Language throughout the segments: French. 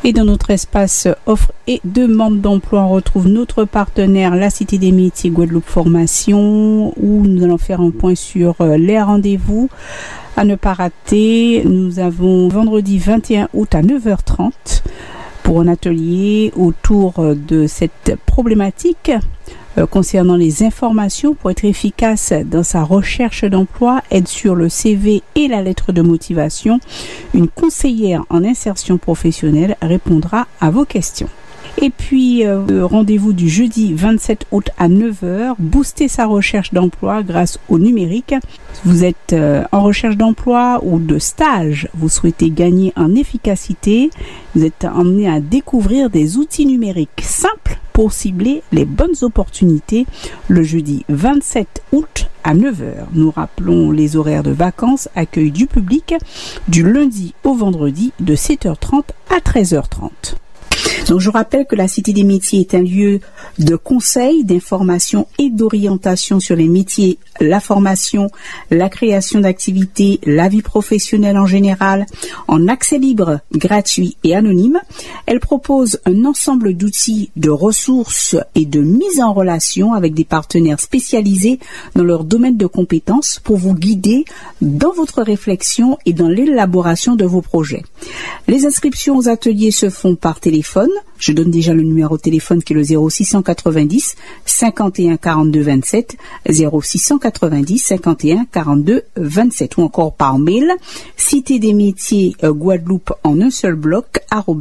Et dans notre espace offre et demande d'emploi, on retrouve notre partenaire, la Cité des métiers Guadeloupe Formation, où nous allons faire un point sur les rendez-vous à ne pas rater. Nous avons vendredi 21 août à 9h30 pour un atelier autour de cette problématique concernant les informations pour être efficace dans sa recherche d'emploi, aide sur le CV et la lettre de motivation. Une conseillère en insertion professionnelle répondra à vos questions. Et puis, rendez-vous du jeudi 27 août à 9h, booster sa recherche d'emploi grâce au numérique. Vous êtes en recherche d'emploi ou de stage, vous souhaitez gagner en efficacité, vous êtes emmené à découvrir des outils numériques simples pour cibler les bonnes opportunités le jeudi 27 août à 9h. Nous rappelons les horaires de vacances, accueil du public du lundi au vendredi de 7h30 à 13h30. Donc, je rappelle que la Cité des métiers est un lieu de conseil, d'information et d'orientation sur les métiers, la formation, la création d'activités, la vie professionnelle en général, en accès libre, gratuit et anonyme. Elle propose un ensemble d'outils, de ressources et de mise en relation avec des partenaires spécialisés dans leur domaine de compétences pour vous guider dans votre réflexion et dans l'élaboration de vos projets. Les inscriptions aux ateliers se font par téléphone. Je donne déjà le numéro de téléphone qui est le 0690 51 42 27, 0690 51 42 27, ou encore par mail, cité des métiers Guadeloupe en un seul bloc,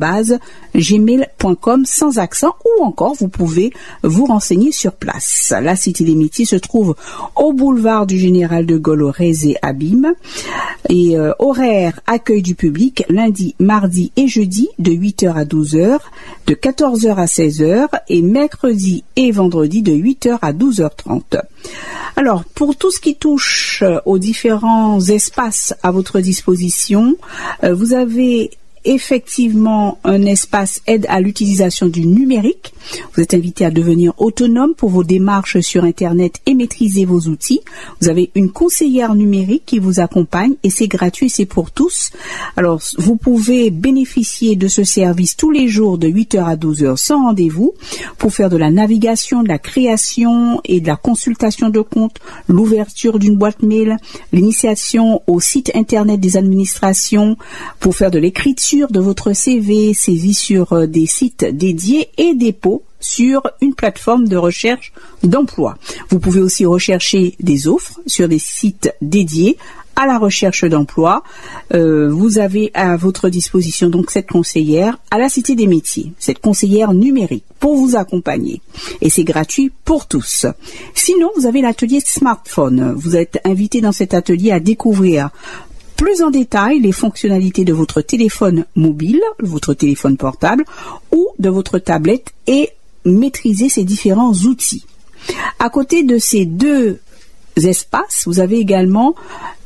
@gmail.com sans accent, ou encore vous pouvez vous renseigner sur place. La Cité des métiers se trouve au boulevard du Général de Gaulle au Rézé à Bîmes, et horaire accueil du public lundi, mardi et jeudi de 8h à 12h, de 14h à 16h, et mercredi et vendredi de 8h à 12h30. Alors, pour tout ce qui touche aux différents espaces à votre disposition, vous avez effectivement un espace aide à l'utilisation du numérique. Vous êtes invité à devenir autonome pour vos démarches sur Internet et maîtriser vos outils. Vous avez une conseillère numérique qui vous accompagne et c'est gratuit, c'est pour tous. Alors, vous pouvez bénéficier de ce service tous les jours de 8h à 12h sans rendez-vous pour faire de la navigation, de la création et de la consultation de comptes, l'ouverture d'une boîte mail, l'initiation au site Internet des administrations, pour faire de l'écriture de votre CV, saisie sur des sites dédiés et dépôt sur une plateforme de recherche d'emploi. Vous pouvez aussi rechercher des offres sur des sites dédiés à la recherche d'emploi. Vous avez à votre disposition donc cette conseillère à la Cité des métiers, cette conseillère numérique pour vous accompagner. Et c'est gratuit pour tous. Sinon, vous avez l'atelier smartphone. Vous êtes invité dans cet atelier à découvrir plus en détail les fonctionnalités de votre téléphone mobile, votre téléphone portable ou de votre tablette et maîtriser ces différents outils. À côté de ces deux espaces, vous avez également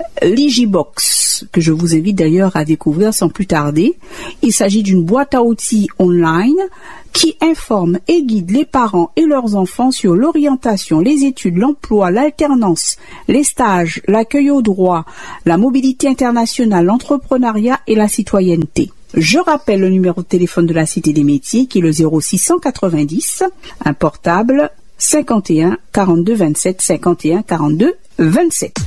l'Igibox, que je vous invite d'ailleurs à découvrir sans plus tarder. Il s'agit d'une boîte à outils online qui informe et guide les parents et leurs enfants sur l'orientation, les études, l'emploi, l'alternance, les stages, l'accueil au droit, la mobilité internationale, l'entrepreneuriat et la citoyenneté. Je rappelle le numéro de téléphone de la Cité des métiers qui est le 0690, un portable 51 42 27 51 42 27.